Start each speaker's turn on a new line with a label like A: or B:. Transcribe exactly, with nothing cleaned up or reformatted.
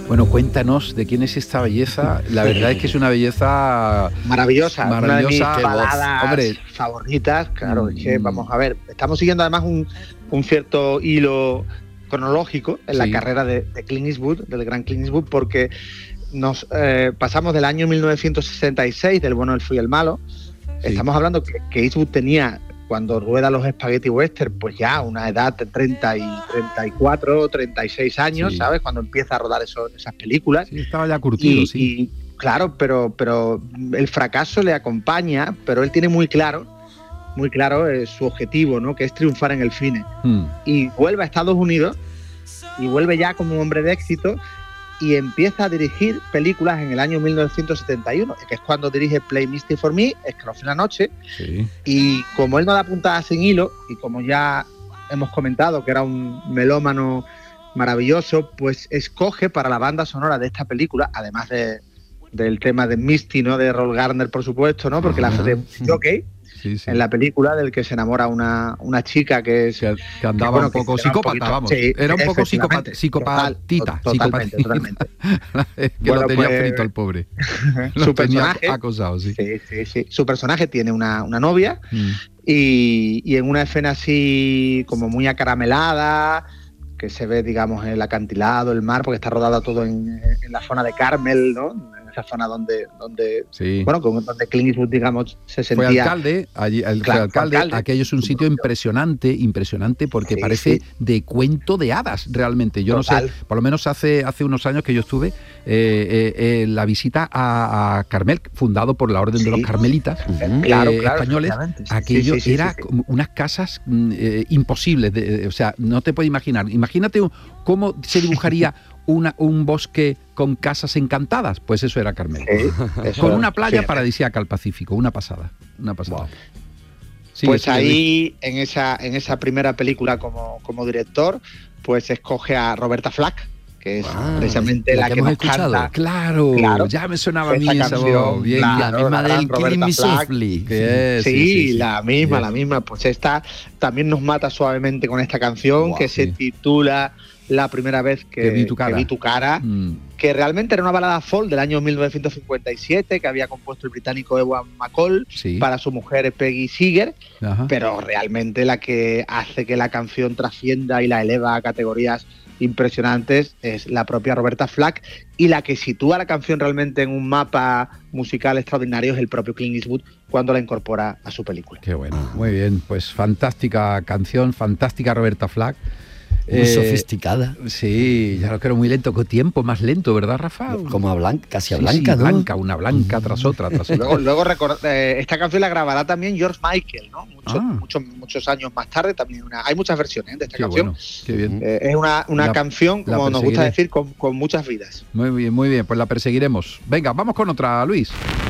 A: Bueno, cuéntanos de quién es esta belleza. La verdad es que es una belleza
B: maravillosa,
A: maravillosa.
B: Una de mis baladas
A: Hombre.
B: favoritas. Claro,
A: Mm.
B: es que vamos a ver, estamos siguiendo además un, un cierto hilo cronológico en
A: Sí.
B: la carrera de, de Clint Eastwood, del gran Clint Eastwood, porque nos eh, pasamos del año mil novecientos sesenta y seis, del bueno, el feo y el malo. Sí. Estamos hablando que, que Eastwood tenía, cuando rueda los Spaghetti Western, pues ya una edad de treinta y treinta y cuatro, treinta y seis años,
A: Sí.
B: ¿sabes? Cuando empieza a rodar eso, esas películas.
A: Sí, estaba ya curtido,
B: y,
A: sí.
B: Y, claro, pero, pero el fracaso le acompaña, pero él tiene muy claro, muy claro eh, su objetivo, ¿no? Que es triunfar en el cine.
A: Mm.
B: Y vuelve a Estados Unidos y vuelve ya como un hombre de éxito y empieza a dirigir películas en el año mil novecientos setenta y uno, que es cuando dirige Play Misty for Me, Escalofrío en la noche.
A: Sí.
B: Y como él no da puntadas sin hilo, y como ya hemos comentado que era un melómano maravilloso, pues escoge para la banda sonora de esta película, además de, del tema de Misty, ¿no? De Roll Garner, por supuesto, ¿no? Porque la hace de jockey. Sí, sí. En la película, del que se enamora una, una chica que es
A: que, que andaba que, bueno, un poco que psicópata, un poquito, vamos. Sí, era un poco psicópata, psicopatita.
B: Total, totalmente, totalmente.
A: que bueno, lo tenía pues, frito el pobre.
B: Su personaje,
A: acosado, sí.
B: Sí, sí, sí. Su personaje tiene una, una novia mm. y, y en una escena así como muy acaramelada, que se ve, digamos, el acantilado, el mar, porque está rodado todo en, en la zona de Carmel, ¿no? Esa zona donde, donde
A: sí.
B: bueno, donde Clint Eastwood, digamos, se sentía...
A: Fue alcalde, allí, el, claro, fue alcalde, alcalde, aquello es un sitio impresionante, impresionante, porque sí, parece sí. de cuento de hadas, realmente. Yo Total. no sé, por lo menos hace, hace unos años que yo estuve, eh, eh, eh, la visita a, a Carmel, fundado por la Orden sí. de los Carmelitas, uh-huh.
B: claro,
A: eh,
B: claro,
A: españoles, aquello sí, sí, sí, era sí, sí. unas casas eh, imposibles, de, o sea, no te puedes imaginar. Imagínate cómo se dibujaría Una, un bosque con casas encantadas, pues eso era Carmel. Sí, con una playa sí, paradisíaca al Pacífico, una pasada, una pasada. Wow.
B: Sí, pues ahí, en esa, en esa primera película como, como director, pues escoge a Roberta Flack, que es ah, precisamente la, la que, que hemos escuchado. Canta.
A: Claro, claro, ya me sonaba a mí esa voz.
B: Bien, la, la misma del
A: Killing Me Softly.
B: Sí, sí, sí, sí, la misma, sí. la misma. Pues esta también nos mata suavemente con esta canción, wow, que sí. se titula La primera vez que,
A: que vi tu cara,
B: que, vi tu cara mm. que realmente era una balada folk del año mil novecientos cincuenta y siete que había compuesto el británico Ewan McCall sí. para su mujer Peggy Seeger, Ajá. pero realmente la que hace que la canción trascienda y la eleva a categorías impresionantes es la propia Roberta Flack, y la que sitúa la canción realmente en un mapa musical extraordinario es el propio Clint Eastwood cuando la incorpora a su película.
A: Qué bueno, muy bien, pues fantástica canción, fantástica Roberta Flack.
C: Muy eh, sofisticada.
A: Sí, ya lo creo muy lento, con tiempo más lento, ¿verdad, Rafa?
C: Como a Blanca, casi a
A: sí,
C: Blanca,
A: sí,
C: ¿no?
A: Blanca, una Blanca tras otra, tras otra.
B: Luego, luego record, eh, esta canción la grabará también George Michael, ¿no? Muchos, ah. muchos, muchos años más tarde también. Una, hay muchas versiones ¿eh? de esta
A: qué
B: canción.
A: Bueno, qué bien.
B: Eh, es una, una la, canción, como nos gusta decir, con, con muchas vidas.
A: Muy bien, muy bien, pues la perseguiremos. Venga, vamos con otra, Luis.